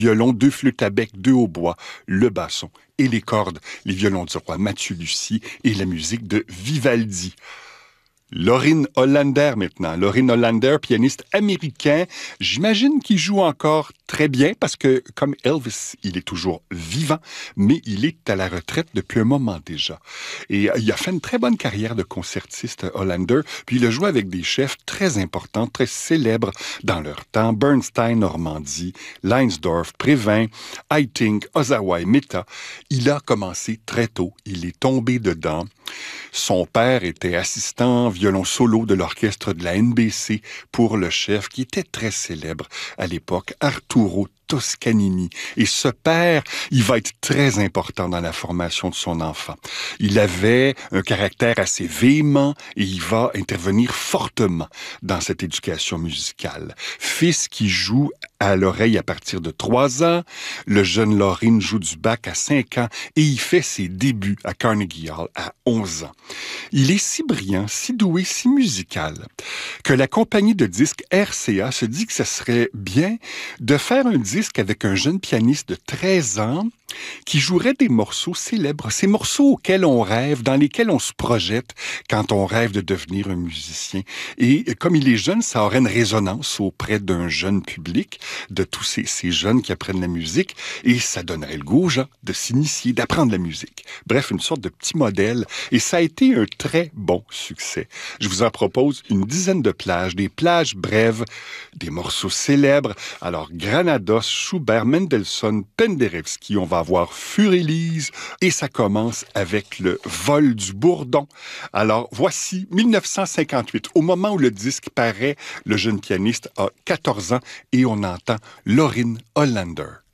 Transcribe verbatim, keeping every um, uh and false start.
violon, deux flûtes à bec, deux hautbois, le basson et les cordes, les violons du roi Mathieu Lucy et la musique de Vivaldi. Lorin Hollander maintenant. Lorin Hollander, pianiste américain. J'imagine qu'il joue encore très bien parce que, comme Elvis, il est toujours vivant, mais il est à la retraite depuis un moment déjà. Et il a fait une très bonne carrière de concertiste, Hollander, puis il a joué avec des chefs très importants, très célèbres dans leur temps. Bernstein, Normandie, Leinsdorf, Prévin, Haitink, Ozawa et Mehta. Il a commencé très tôt. Il est tombé dedans. Son père était assistant violon solo de l'orchestre de la N B C pour le chef qui était très célèbre à l'époque, Arturo Toscanini. Et ce père, il va être très important dans la formation de son enfant. Il avait un caractère assez véhément et il va intervenir fortement dans cette éducation musicale. Fils qui joue à l'oreille à partir de trois ans, le jeune Lorin joue du bac à cinq ans et il fait ses débuts à Carnegie Hall à onze ans. Il est si brillant, si doué, si musical que la compagnie de disques R C A se dit que ce serait bien de faire un disque avec un jeune pianiste de treize ans qui jouerait des morceaux célèbres, ces morceaux auxquels on rêve, dans lesquels on se projette quand on rêve de devenir un musicien. Et comme il est jeune, ça aurait une résonance auprès d'un jeune public, de tous ces, ces jeunes qui apprennent la musique, et ça donnerait le goût aux gens de s'initier, d'apprendre la musique. Bref, une sorte de petit modèle, et ça a été un très bon succès. Je vous en propose une dizaine de plages, des plages brèves, des morceaux célèbres. Alors, Granados, Schubert, Mendelssohn, Penderecki, on va avoir Fur-Élise, et ça commence avec le vol du bourdon. Alors, voici mille neuf cent cinquante-huit. Au moment où le disque paraît, le jeune pianiste a quatorze ans et on entend Lorin Hollander.